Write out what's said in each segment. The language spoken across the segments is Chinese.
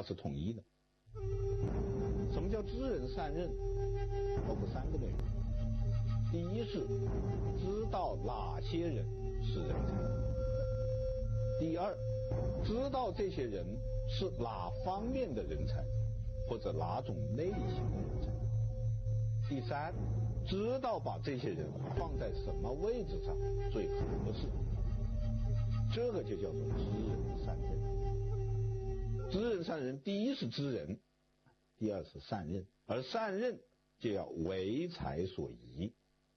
它是统一的。什么叫知人善任？包括3个内容。第一是知道哪些人是人才。第二，知道这些人是哪方面的人才，或者哪种类型的人才。第三，知道把这些人放在什么位置上最合适。这个就叫做知人善任。知人善任，第一是知人，第二是善任，而善任就要为才所宜。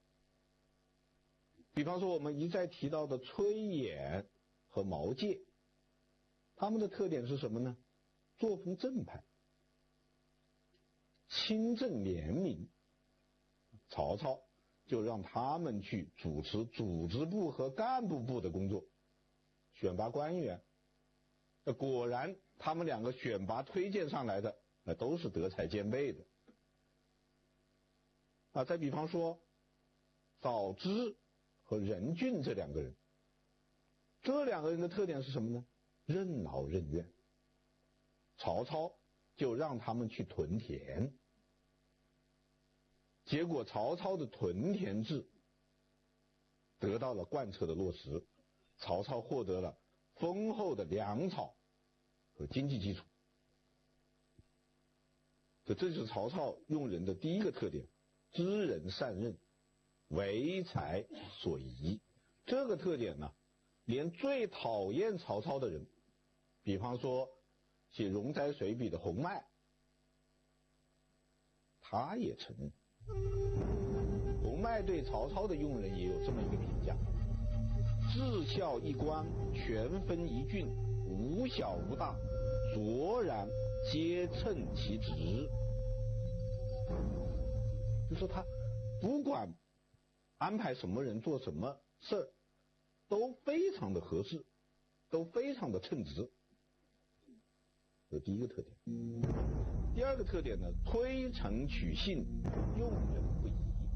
比方说我们一再提到的崔琰和毛玠，他们的特点是什么呢？作风正派，清正廉明。曹操就让他们去主持组织部和干部部的工作，选拔官员。果然他们2个选拔推荐上来的都是德才兼备的。再比方说早知和任俊这2个人，这2个人的特点是什么呢？任劳任怨。曹操就让他们去屯田，结果曹操的屯田制得到了贯彻的落实，曹操获得了丰厚的粮草和经济基础。这就是曹操用人的第一个特点，知人善任，为才所宜。这个特点呢，连最讨厌曹操的人，比方说写《容斋随笔》的洪迈，他也承认。洪迈对曹操的用人也有这么一个评价：治校一官，权分一郡，无小无大，卓然皆称其职。就说他不管安排什么人做什么事儿，都非常的合适，都非常的称职。这第一个特点。第二个特点呢，推诚取信，用人不疑。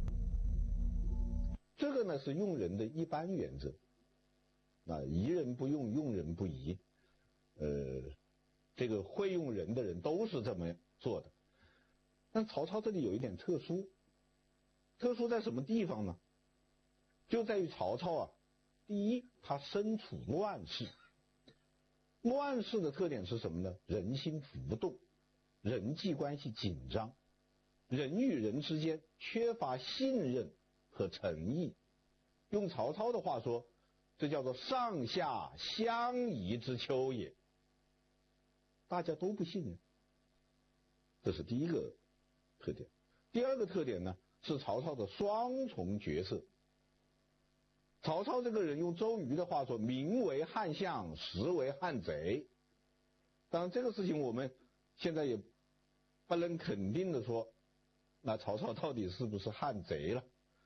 这个呢是用人的一般原则。疑人不用，用人不疑。这个会用人的人都是这么做的。但曹操这里有一点特殊，特殊在什么地方呢？就在于曹操啊，第一，他身处乱世。乱世的特点是什么呢？人心浮动，人际关系紧张，人与人之间缺乏信任和诚意。用曹操的话说，这叫做上下相宜之秋也。大家都不信任，这是第一个特点。第二个特点呢，是曹操的双重角色。曹操这个人用周瑜的话说，名为汉相，实为汉贼。当然这个事情我们现在也不能肯定的说，那曹操到底是不是汉贼了？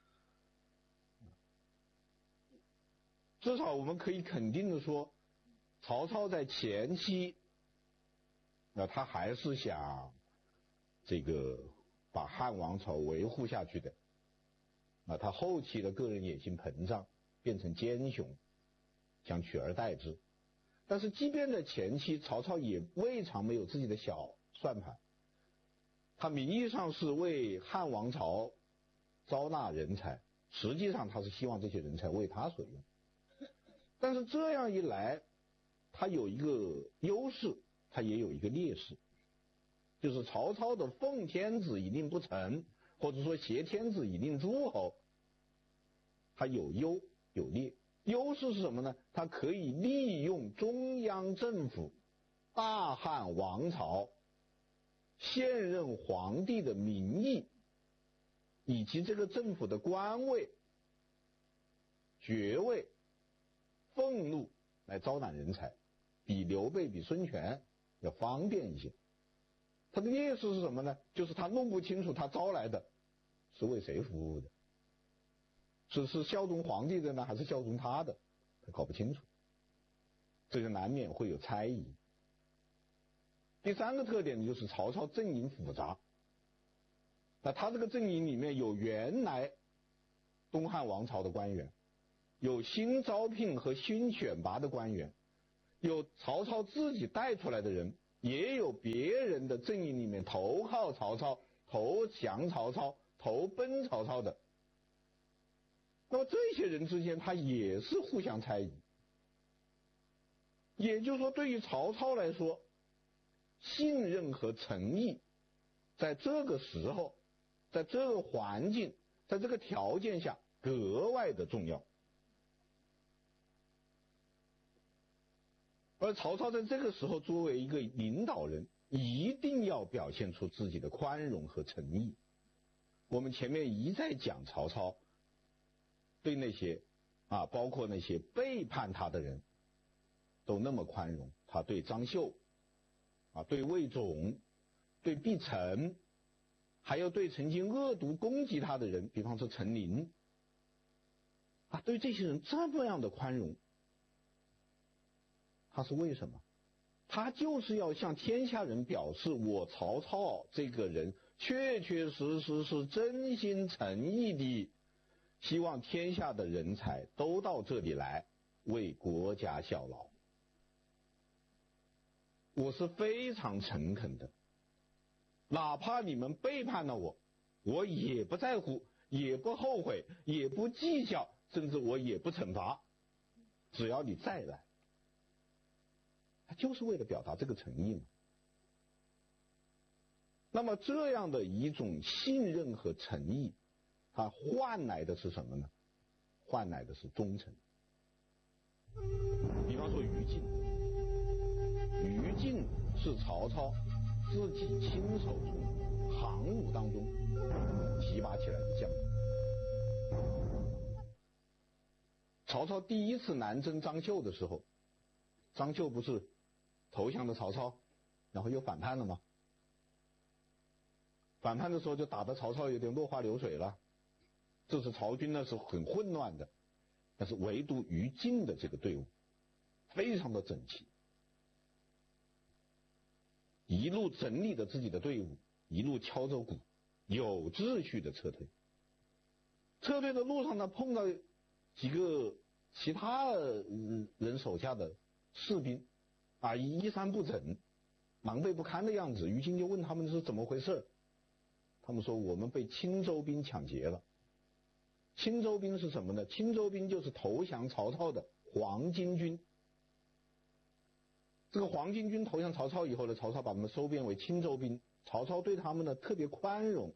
至少我们可以肯定的说，曹操在前期，他还是想这个把汉王朝维护下去的。他后期的个人野心膨胀，变成奸雄，想取而代之。但是即便在前期，曹操也未尝没有自己的小算盘。他名义上是为汉王朝招纳人才，实际上他是希望这些人才为他所用。但是这样一来，他有一个优势，他也有一个劣势，就是曹操的奉天子以令不臣，或者说挟天子以令诸侯，他有优有劣。优势是什么呢？他可以利用中央政府、大汉王朝、现任皇帝的名义，以及这个政府的官位、爵位、俸禄来招揽人才，比刘备、比孙权要方便一些。他的劣势是什么呢？就是他弄不清楚他招来的是为谁服务的，是效忠皇帝的呢，还是效忠他的，他搞不清楚，这就难免会有猜疑。第三个特点就是曹操阵营复杂。那他这个阵营里面有原来东汉王朝的官员，有新招聘和新选拔的官员，有曹操自己带出来的人， 也有别人的阵营里面投靠曹操、投降曹操、投奔曹操的。那么这些人之间，他也是互相猜疑。也就是说，对于曹操来说，信任和诚意，在这个时候，在这个环境，在这个条件下格外的重要。而曹操在这个时候作为一个领导人，一定要表现出自己的宽容和诚意。我们前面一再讲曹操对那些包括那些背叛他的人都那么宽容，他对张绣对魏种、对毕城，还有对曾经恶毒攻击他的人，比方说陈琳对这些人这么样的宽容，他是为什么？他就是要向天下人表示，我曹操这个人确确实实是真心诚意的希望天下的人才都到这里来为国家效劳。我是非常诚恳的，哪怕你们背叛了我，我也不在乎，也不后悔，也不计较，甚至我也不惩罚，只要你再来。他就是为了表达这个诚意嘛。那么这样的一种信任和诚意，它换来的是什么呢？换来的是忠诚。比方说于禁，于禁是曹操自己亲手从行伍当中提拔起来的将领。曹操第一次南征张绣的时候，张绣不是投降了曹操，然后又反叛了吗？反叛的时候就打得曹操有点落花流水了，这时曹军呢是很混乱的，但是唯独于禁的这个队伍非常的整齐，一路整理着自己的队伍，一路敲着鼓，有秩序的撤退。撤退的路上呢，碰到几个其他人手下的士兵衣衫不整，狼狈不堪的样子。于禁就问他们是怎么回事，他们说我们被青州兵抢劫了。青州兵是什么呢？青州兵就是投降曹操的黄巾军。这个黄巾军投降曹操以后呢，曹操把他们收编为青州兵，曹操对他们呢特别宽容。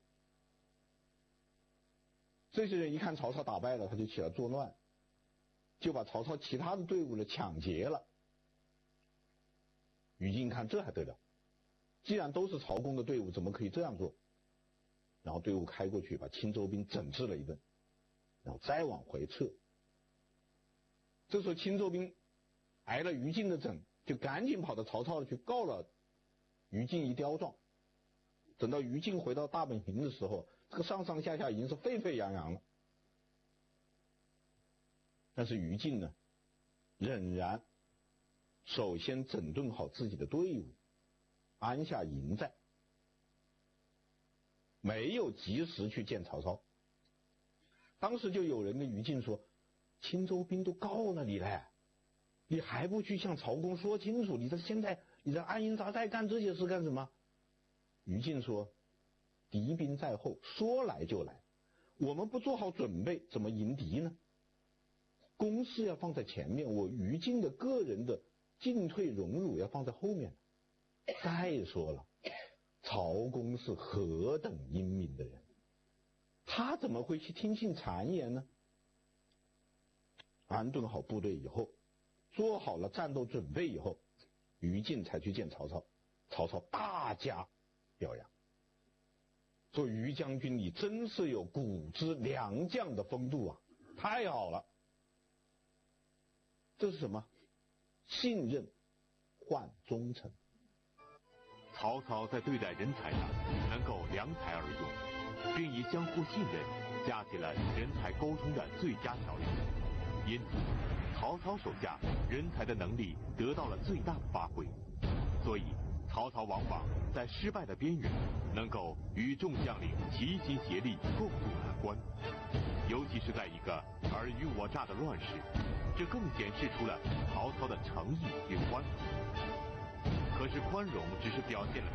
这些人一看曹操打败了，他就起来作乱，就把曹操其他的队伍呢抢劫了。于禁看这还得了，既然都是曹公的队伍，怎么可以这样做？然后队伍开过去，把青州兵整治了一顿，然后再往回撤。这时候青州兵挨了于禁的整，就赶紧跑到曹操去告了于禁一刁状。等到于禁回到大本营的时候，这个上上下下已经是沸沸扬扬了。但是于禁呢，仍然首先整顿好自己的队伍，安下营寨，没有及时去见曹操。当时就有人跟于禁说，青州兵都告了你了，你还不去向曹公说清楚？你现在安营扎寨干这些事干什么？于禁说，敌兵在后，说来就来，我们不做好准备怎么迎敌呢？攻势要放在前面，我于禁的个人的进退荣辱要放在后面。再说了，曹公是何等英明的人，他怎么会去听信谗言呢？安顿好部队以后，做好了战斗准备以后，于禁才去见曹操。曹操大加表扬，说于将军你真是有古之良将的风度啊，太好了。这是什么？信任换忠诚。 曹操在对待人才上能够量才而用，并以相互信任架起了人才沟通的最佳条件，因此曹操手下人才的能力得到了最大的发挥。所以曹操往往在失败的边缘能够与众将领齐心协力共度难关，尤其是在一个尔虞我诈的乱世，这更显示出了曹操的诚意与宽容。 可是宽容只是表现了